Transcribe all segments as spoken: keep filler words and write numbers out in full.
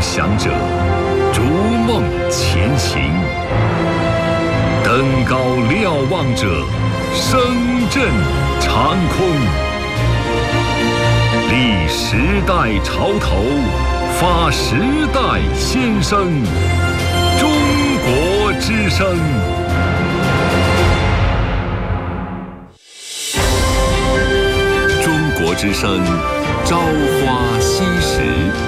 想者，逐梦前行；登高瞭望者，声震长空。立时代潮头，发时代先声。中国之声。中国之声，朝花夕拾。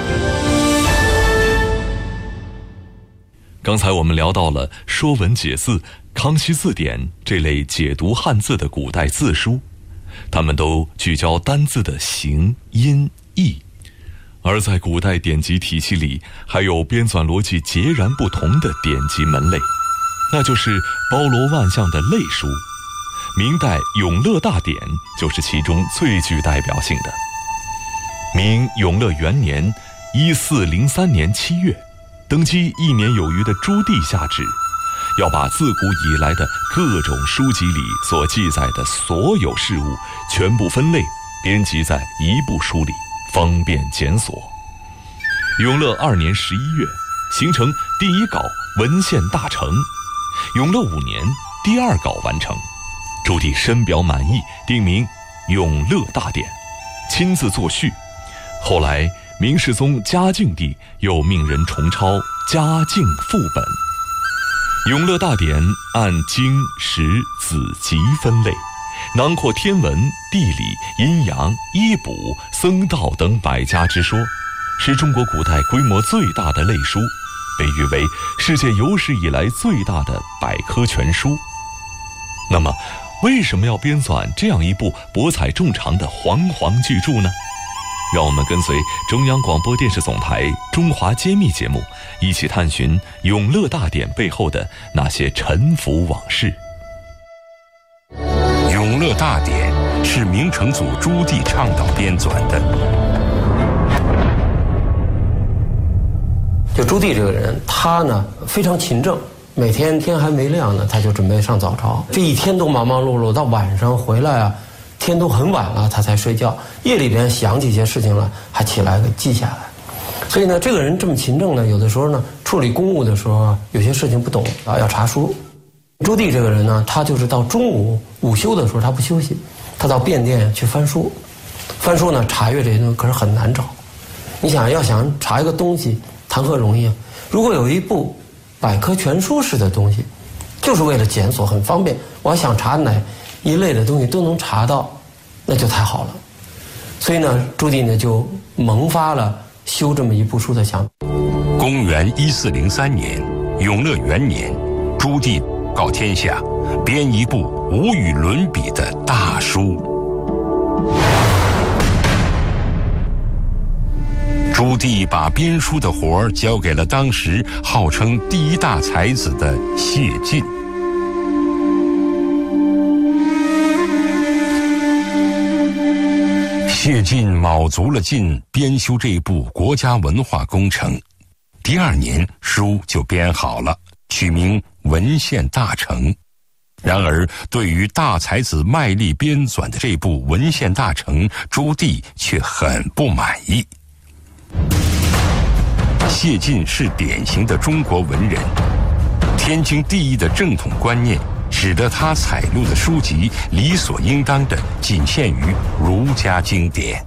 刚才我们聊到了《说文解字》《康熙字典》这类解读汉字的古代字书，它们都聚焦单字的形、音、义。而在古代典籍体系里，还有编纂逻辑截然不同的典籍门类，那就是包罗万象的类书。明代《永乐大典》就是其中最具代表性的。明永乐元年一四零三年七月，登基一年有余的朱棣下旨，要把自古以来的各种书籍里所记载的所有事物全部分类编辑在一部书里，方便检索。永乐二年十一月，形成第一稿文献大成。永乐五年，第二稿完成。朱棣深表满意，定名《永乐大典》，亲自作序。后来明世宗嘉靖帝又命人重抄嘉靖副本。《永乐大典》按经、史、子集分类，囊括天文、地理、阴阳、医卜、僧道等百家之说，是中国古代规模最大的类书，被誉为世界有史以来最大的百科全书。那么，为什么要编纂这样一部博采众长的煌煌巨著呢？让我们跟随中央广播电视总台《中华揭秘》节目，一起探寻《永乐大典》背后的那些沉浮往事。 《永乐大典》是明成祖朱棣倡导编纂的。 就朱棣这个人，他呢非常勤政，每天天还没亮呢，他就准备上早朝，这一天都忙忙碌碌，到晚上回来啊，天都很晚了，他才睡觉。夜里边想起一些事情了，还起来给记下来。所以呢，这个人这么勤政呢，有的时候呢，处理公务的时候，有些事情不懂啊，要查书。朱棣这个人呢，他就是到中午午休的时候，他不休息，他到便殿去翻书。翻书呢，查阅这些东西可是很难找。你想要想查一个东西，谈何容易啊！如果有一部百科全书式的东西，就是为了检索，很方便。我要想查哪一类的东西都能查到，那就太好了。所以呢，朱棣呢就萌发了修这么一部书的想法。 公元一四零三年，永乐元年，朱棣告天下，编一部无与伦比的大书。朱棣把编书的活儿交给了当时号称第一大才子的谢晋。谢晋卯足了劲编修这部国家文化工程，第二年书就编好了，取名《文献大成》。然而，对于大才子卖力编纂的这部《文献大成》，朱棣却很不满意。谢晋是典型的中国文人，天经地义的正统观念使得他采录的书籍理所应当的仅限于儒家经典。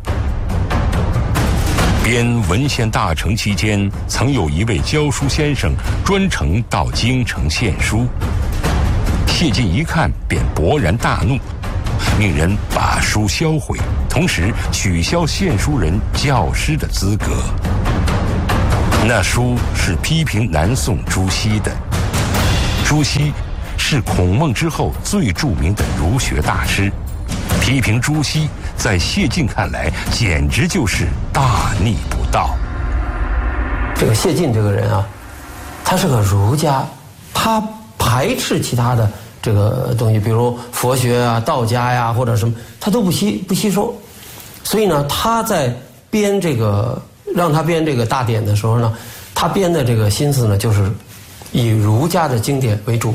编《文献大成》期间，曾有一位教书先生专程到京城献书。谢晋一看便勃然大怒，命人把书销毁，同时取消献书人教师的资格。那书是批评南宋朱熹的。朱熹是孔孟之后最著名的儒学大师，批评朱熹在谢晋看来简直就是大逆不道。 这个谢晋这个人啊，他是个儒家，他排斥其他的这个东西，比如佛学啊、道家呀、或者什么，他都不吸不吸收。所以呢，他在编这个让他编这个大典的时候呢，他编的这个心思呢，就是以儒家的经典为主。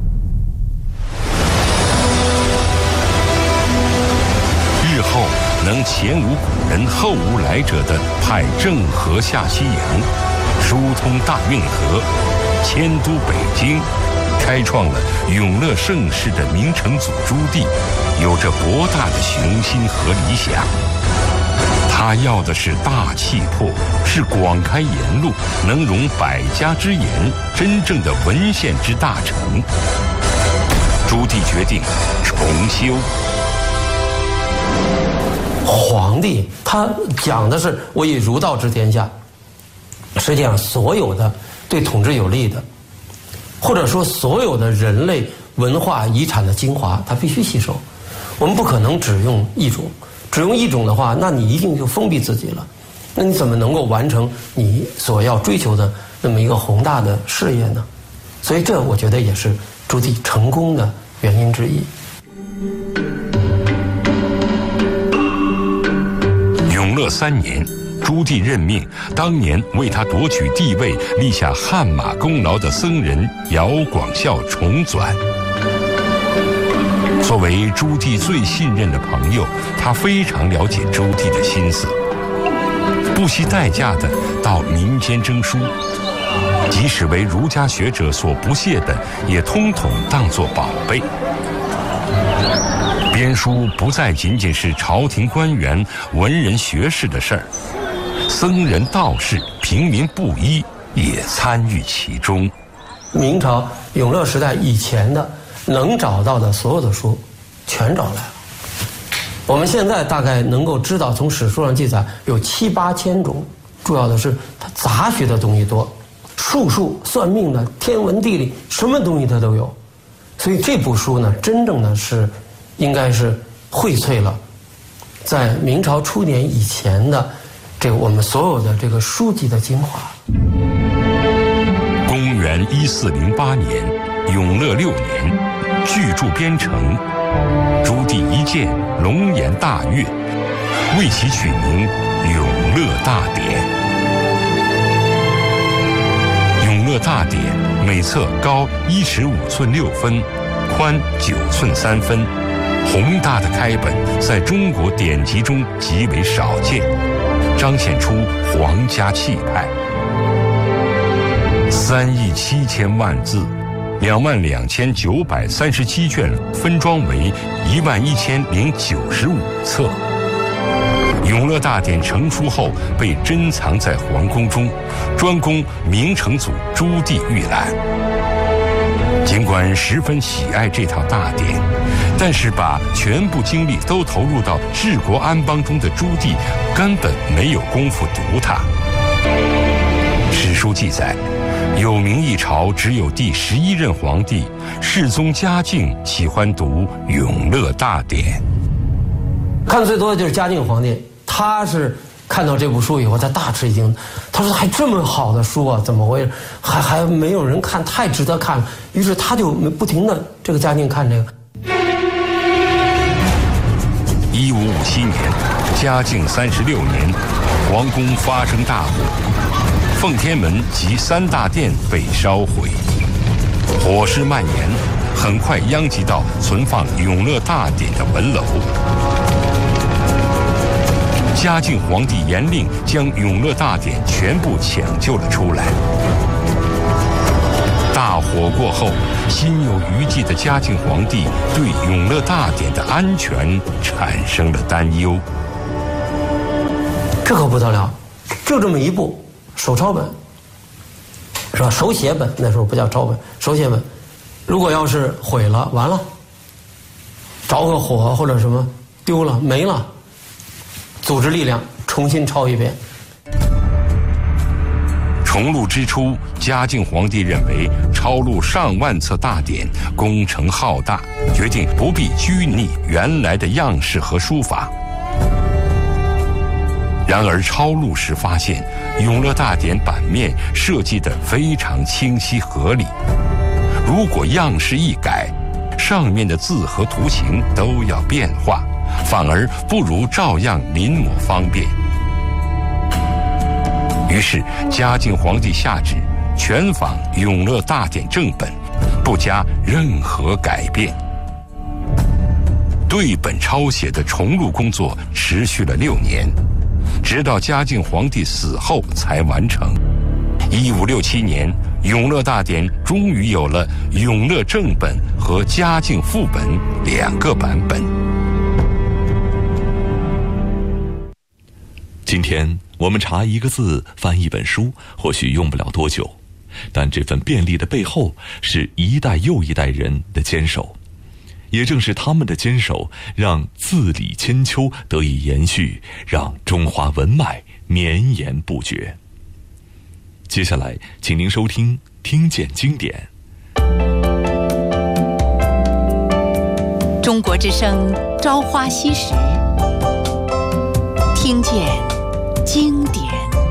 日后能能前无古人后无来者的派郑和下西洋，疏通大运河，迁都北京，开创了永乐盛世的明成祖朱棣，有着博大的雄心和理想。他要的是大气魄，是广开言路，能容百家之言，真正的文献之大成。朱棣决定重修。 皇帝他讲的是我以儒道治天下，实际上所有的对统治有利的，或者说所有的人类文化遗产的精华，他必须吸收。我们不可能只用一种，只用一种的话，那你一定就封闭自己了。那你怎么能够完成你所要追求的那么一个宏大的事业呢？所以这我觉得也是朱棣成功的原因之一。 永乐三年，朱棣任命当年为他夺取帝位立下汗马功劳的僧人姚广孝重纂。作为朱棣最信任的朋友，他非常了解朱棣的心思，不惜代价的到民间征书，即使为儒家学者所不屑的，也通统当作宝贝。编书不再仅仅是朝廷官员、文人学士的事儿，僧人道士、平民布衣也参与其中。 明朝永乐时代以前的能找到的所有的书全找来了。我们现在大概能够知道，从史书上记载有七八千种，主要的是它杂学的东西多，术数、算命的、天文地理，什么东西它都有。所以这部书呢，真正的是应该是荟萃了在明朝初年以前的这个我们所有的这个书籍的精华。 公元一四零八年，永乐六年，巨著编成，朱棣一见龙颜大悦，为其取名《永乐大典》。《永乐大典》每册高一尺五寸六分，宽九寸三分，宏大的开本在中国典籍中极为少见，彰显出皇家气派。三亿七千万字，两万两千九百三十七卷，分装为一万一千零九十五册。永乐大典成书后，被珍藏在皇宫中，专供明成祖朱棣预览。尽管十分喜爱这套大典，但是把全部精力都投入到治国安邦中的朱棣，根本没有功夫读它。史书记载，有明一朝只有第十一任皇帝世宗嘉靖喜欢读《永乐大典》， 看最多的就是嘉靖皇帝，他是看到这部书以后，他大吃一惊。他说：“还这么好的书啊，怎么会还还没有人看？太值得看了。”于是他就不停的这个嘉靖看这个。 一五五七年，嘉靖三十六年，皇宫发生大火，奉天门及三大殿被烧毁，火势蔓延，很快殃及到存放《永乐大典》的文楼。嘉靖皇帝严令将《永乐大典》全部抢救了出来。大火过后，心有余悸的嘉靖皇帝对《永乐大典》的安全产生了担忧。 这可不得了，就这么一部手抄本，是吧？手写本，那时候不叫抄本，手写本，如果要是毁了，完了，着个火或者什么丢了没了，组织力量重新抄一遍。 重录之初，嘉靖皇帝认为抄录上万册大典工程浩大，决定不必拘泥原来的样式和书法。然而抄录时发现，《永乐大典》版面设计得非常清晰合理，如果样式一改，上面的字和图形都要变化，反而不如照样临摹方便。于是嘉靖皇帝下旨全仿《永乐大典》正本，不加任何改变。 对本抄写的重录工作持续了六年，直到嘉靖皇帝死后才完成。一五六七年，《永乐大典》终于有了永乐正本和嘉靖副本两个版本。 今天我们查一个字翻一本书，或许用不了多久，但这份便利的背后是一代又一代人的坚守。也正是他们的坚守，让字里千秋得以延续，让中华文脉绵延不绝。接下来请您收听听见经典。 中国之声朝花夕拾，听见经典。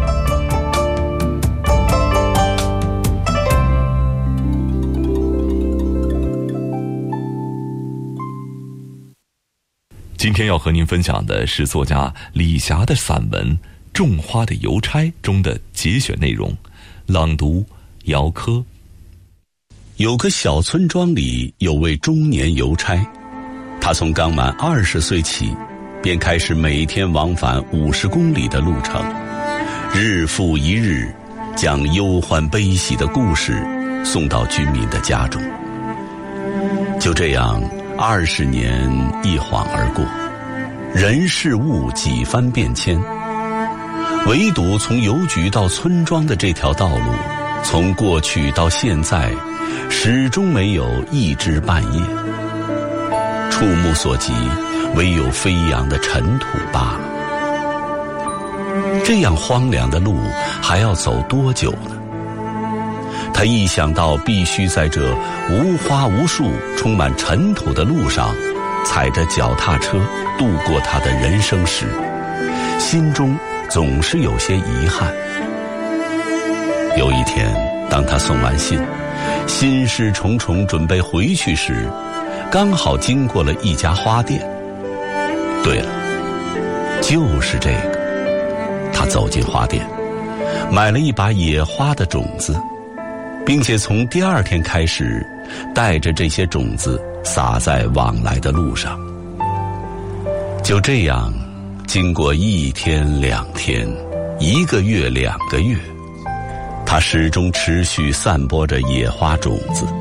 今天要和您分享的是作家李霞的散文《种花的邮差》中的节选内容，朗读姚科。 有个小村庄里有位中年邮差，他从刚满二十岁起，便开始每天往返五十公里的路程，日复一日，将忧欢悲喜的故事送到居民的家中。就这样，二十年一晃而过，人事物几番变迁，唯独从邮局到村庄的这条道路，从过去到现在，始终没有一枝半叶。触目所及，唯有飞扬的尘土罢了。这样荒凉的路还要走多久呢？他一想到必须在这无花无树、充满尘土的路上，踩着脚踏车度过他的人生时，心中总是有些遗憾。有一天，当他送完信，心事重重准备回去时，刚好经过了一家花店。对了，就是这个。他走进花店，买了一把野花的种子，并且从第二天开始，带着这些种子撒在往来的路上。就这样，经过一天两天，一个月两个月，他始终持续散播着野花种子。